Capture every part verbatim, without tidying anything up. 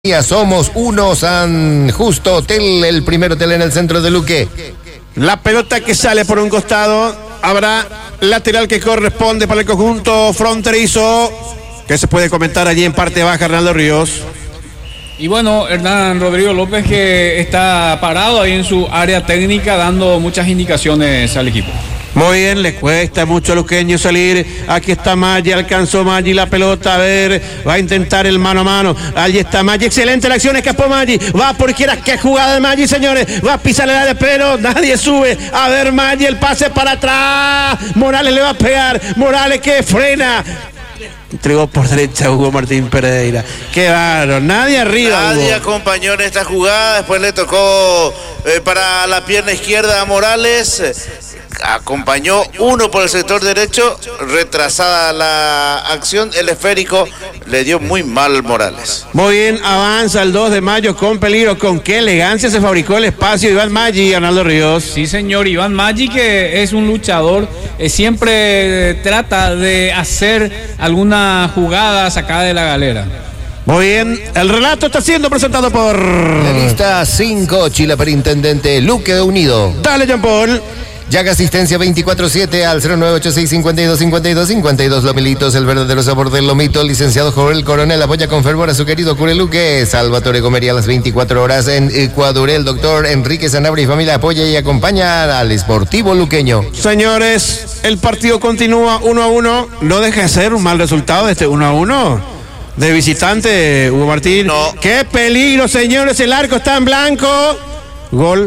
Somos uno San Justo Hotel, el primer hotel en el centro de Luque. La pelota que sale por un costado, habrá lateral que corresponde para el conjunto fronterizo. ¿Qué se puede comentar allí en parte baja, Arnaldo Ríos? Y bueno, Hernán Rodrigo López, que está parado ahí en su área técnica dando muchas indicaciones al equipo. Muy bien, le cuesta mucho a Luqueño salir. Aquí está Maggi, alcanzó Maggi la pelota, a ver, va a intentar el mano a mano. Allí está Maggi, excelente la acción, escapó Maggi, va por quiera, qué jugada de Maggi, señores, va a pisarle la de pero nadie sube. A ver Maggi, el pase para atrás, Morales le va a pegar, Morales que frena. Entregó por derecha a Hugo Martín Pereira. Qué bárbaro, nadie arriba. Nadie Hugo acompañó en esta jugada. Después le tocó eh, para la pierna izquierda a Morales. Acompañó uno por el sector derecho. Retrasada la acción. El esférico le dio muy mal Morales. Muy bien, avanza el dos de mayo con peligro. Con qué elegancia se fabricó el espacio Iván Maggi, Arnaldo Ríos. Sí, señor, Iván Maggi, que es un luchador, eh, siempre trata de hacer alguna jugada sacada de la galera. Muy bien, el relato está siendo presentado por... La lista cinco, Chile Perintendente Luque Unido. Dale, Jean Paul. Llaga asistencia veinticuatro siete al cero nueve ocho seis cinco dos cinco dos cinco dos. Lomelitos, el verdadero sabor del lomito. Licenciado Joel Coronel apoya con fervor a su querido Cure Luque. Salvatore Comería a las veinticuatro horas en Ecuador. El doctor Enrique Sanabria y familia apoya y acompaña al Sportivo Luqueño. Señores, el partido continúa uno a uno. No deja de ser un mal resultado este uno a uno. De visitante, Hugo Martín. No. ¡Qué peligro, señores! El arco está en blanco. Gol.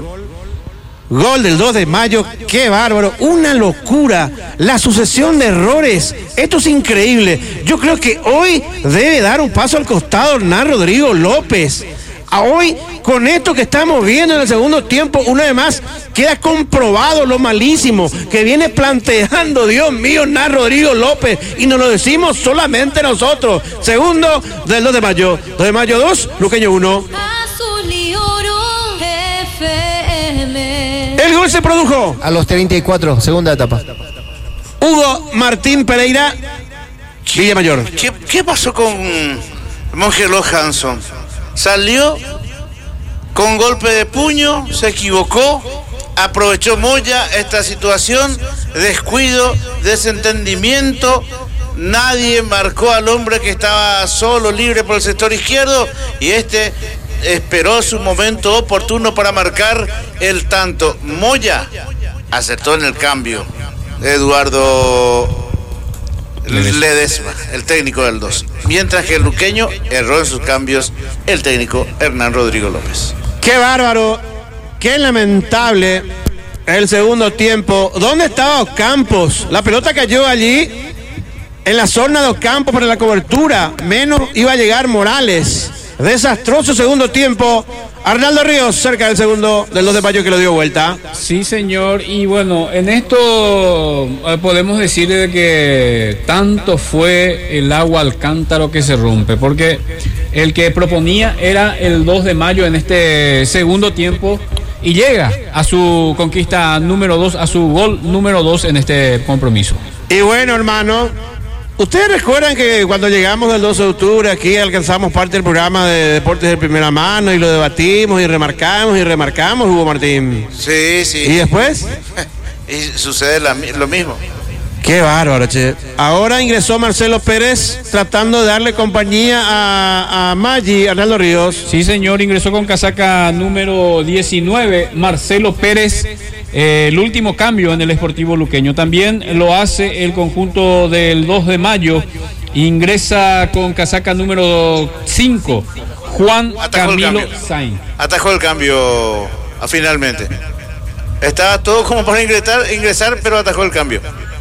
Gol del dos de mayo, qué bárbaro, una locura, la sucesión de errores, esto es increíble. Yo creo que hoy debe dar un paso al costado Hernán Rodrigo López. A hoy, con esto que estamos viendo en el segundo tiempo, una vez más, queda comprobado lo malísimo que viene planteando, Dios mío, Hernán Rodrigo López, y nos lo decimos solamente nosotros. Segundo del dos de mayo, dos de mayo dos, Luqueño uno. El gol se produjo a los treinta y cuatro, segunda etapa. Hugo Martín Pereira, Villamayor. ¿Qué, qué pasó con Mongelo Hanson? Salió con golpe de puño, se equivocó, aprovechó Moya esta situación, descuido, desentendimiento. Nadie marcó al hombre que estaba solo, libre por el sector izquierdo, y este esperó su momento oportuno para marcar el tanto. Moya acertó en el cambio. Eduardo Ledesma, el técnico del dos. Mientras que el luqueño erró en sus cambios, el técnico Hernán Rodrigo López. Qué bárbaro, qué lamentable el segundo tiempo. ¿Dónde estaba Ocampos? La pelota cayó allí en la zona de Ocampos para la cobertura. Menos iba a llegar Morales. Desastroso segundo tiempo. Arnaldo Ríos, cerca del segundo del dos de mayo que lo dio vuelta. Sí, señor, y bueno, en esto eh, podemos decir de que tanto fue el agua al cántaro que se rompe, porque el que proponía era el dos de mayo en este segundo tiempo y llega a su conquista número dos, a su gol número dos en este compromiso. Y bueno, hermano, ustedes recuerdan que cuando llegamos del doce de octubre aquí alcanzamos parte del programa de deportes de primera mano y lo debatimos y remarcamos y remarcamos, Hugo Martín. Sí, sí. ¿Y después? Y sucede la, lo mismo. Qué bárbaro, che. Ahora ingresó Marcelo Pérez tratando de darle compañía a, a Maggi, Arnaldo Ríos. Sí, señor, ingresó con casaca número diecinueve, Marcelo Pérez. Eh, el último cambio en el Sportivo Luqueño. También lo hace el conjunto del dos de mayo. Ingresa con casaca número cinco, Juan Atajó Camilo el Sainz. Atajó el cambio a, finalmente. Estaba todo como para ingresar, ingresar, pero atajó el cambio.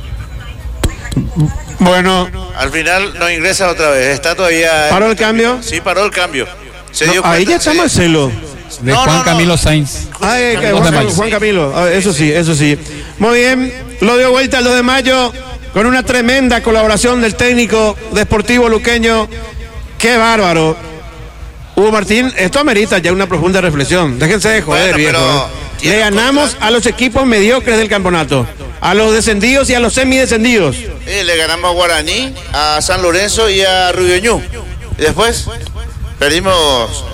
Bueno. Al final no ingresa otra vez. Está todavía. ¿Paró el cambio? Sí, paró el cambio. Se No, dio cuenta, ahí ya está se... Marcelo. De No, Juan no, no. Camilo Sainz. Ay, que dos de Juan, mayo. Juan Camilo, ah, eso sí, eso sí. Muy bien, lo dio vuelta el dos de mayo con una tremenda colaboración del técnico de Sportivo Luqueño. Qué bárbaro. Hugo Martín, esto amerita ya una profunda reflexión. Déjense de joder, Bueno, viejo. pero ¿eh? Le ganamos a los equipos mediocres del campeonato, a los descendidos y a los semidescendidos. Eh, le ganamos a Guaraní, a San Lorenzo y a Rubio Ñu. ¿Y después? Perdimos